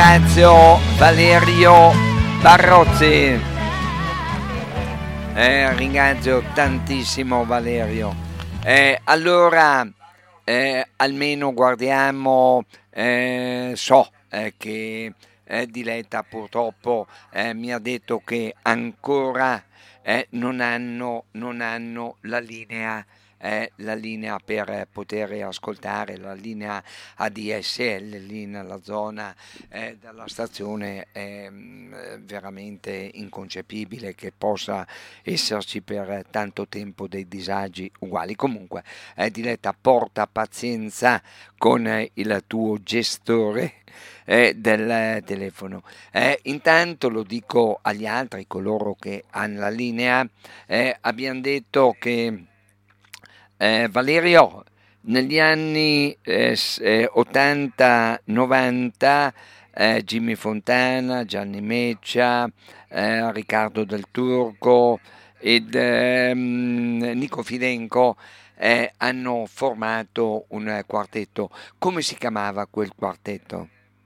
ringrazio Valerio Barrozzi. Ringrazio tantissimo Valerio. Allora, almeno guardiamo, so che Diletta purtroppo mi ha detto che ancora non hanno la linea per poter ascoltare, la linea ADSL lì nella zona della stazione. È veramente inconcepibile che possa esserci per tanto tempo dei disagi uguali. Comunque Diletta, porta pazienza con il tuo gestore del telefono. Intanto lo dico agli altri, coloro che hanno la linea, abbiamo detto che Valerio, negli anni 80-90, Jimmy Fontana, Gianni Meccia, Riccardo Del Turco ed Nico Fidenco hanno formato un quartetto. Come si chiamava quel quartetto?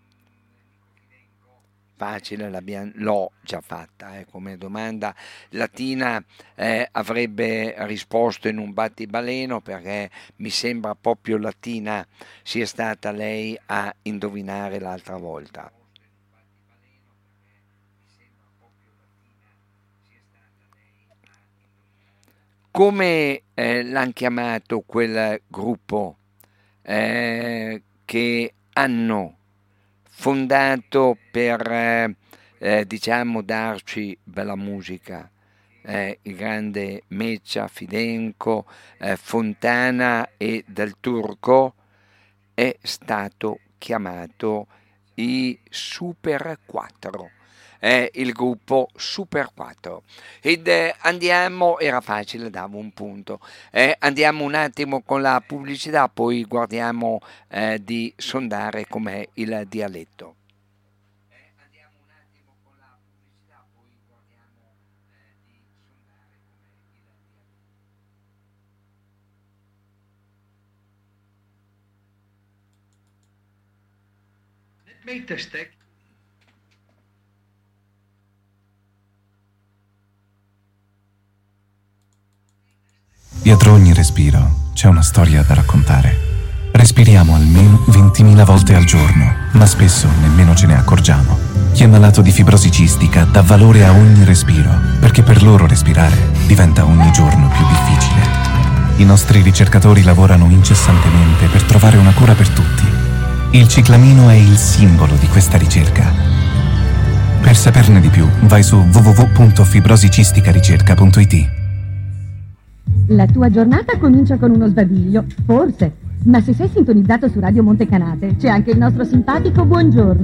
Facile, l'ho già fatta come domanda. Latina avrebbe risposto in un battibaleno, perché mi sembra proprio Latina sia stata lei a indovinare l'altra volta. Come l'hanno chiamato quel gruppo che hanno fondato per diciamo darci bella musica? Il grande Meccia, Fidenco, Fontana e Del Turco è stato chiamato i Super 4. Il gruppo Super 4. Ed andiamo, era facile, davo un punto. Andiamo un attimo con la pubblicità, poi guardiamo di sondare com'è il dialetto. Dietro ogni respiro c'è una storia da raccontare. Respiriamo almeno 20.000 volte al giorno, ma spesso nemmeno ce ne accorgiamo. Chi è malato di fibrosi cistica dà valore a ogni respiro, perché per loro respirare diventa ogni giorno più difficile. I nostri ricercatori lavorano incessantemente per trovare una cura per tutti. Il ciclamino è il simbolo di questa ricerca. Per saperne di più, vai su www.fibrosicisticaricerca.it. La tua giornata comincia con uno sbadiglio, forse, ma se sei sintonizzato su Radio Montecanate c'è anche il nostro simpatico buongiorno.